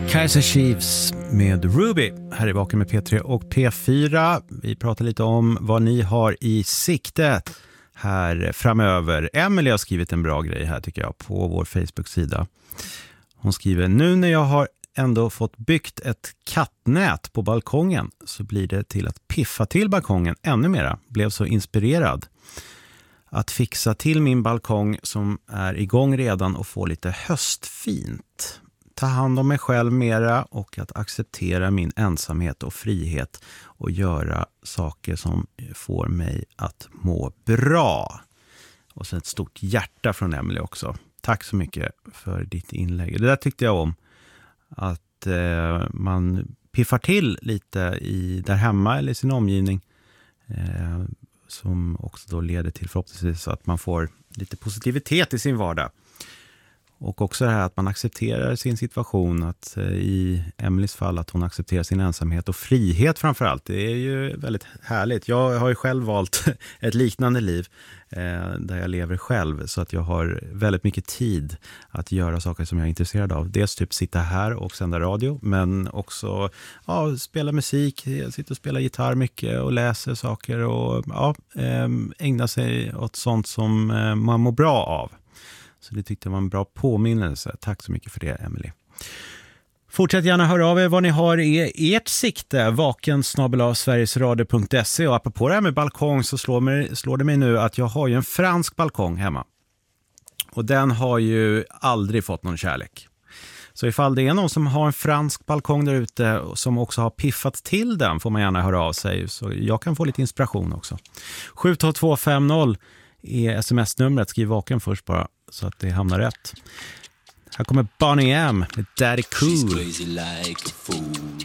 Kaiser Chiefs med Ruby här i Vaken med P3 och P4. Vi pratar lite om vad ni har i sikte här framöver. Emelie har skrivit en bra grej här tycker jag på vår Facebook-sida. Hon skriver: nu när jag har ändå fått byggt ett kattnät på balkongen så blir det till att piffa till balkongen ännu mera. Blev så inspirerad att fixa till min balkong som är igång redan och få lite höstfint. Ta hand om mig själv mera och att acceptera min ensamhet och frihet och göra saker som får mig att må bra. Och så ett stort hjärta från Emelie också. Tack så mycket för ditt inlägg. Det där tyckte jag om. Att man piffar till lite där hemma eller i sin omgivning. Som också då leder till förhoppningsvis att man får lite positivitet i sin vardag. Och också det här att man accepterar sin situation, att i Emelies fall att hon accepterar sin ensamhet och frihet framförallt. Det är ju väldigt härligt. Jag har ju själv valt ett liknande liv där jag lever själv så att jag har väldigt mycket tid att göra saker som jag är intresserad av. Dels typ sitta här och sända radio men också spela musik, sitta och spela gitarr mycket och läsa saker och ägna sig åt sånt som man mår bra av. Så det tyckte jag var en bra påminnelse. Tack så mycket för det, Emelie. Fortsätt gärna höra av er vad ni har i ert sikte. vaken@sverigesradio.se. Och apropå det här med balkong så slår det mig nu att jag har ju en fransk balkong hemma. Och den har ju aldrig fått någon kärlek. Så ifall det är någon som har en fransk balkong där ute som också har piffat till den får man gärna höra av sig. Så jag kan få lite inspiration också. 72250 är sms-numret. Skriv vaken först bara så att det hamnar rätt. Här kommer Bonnie M med Daddy Cool.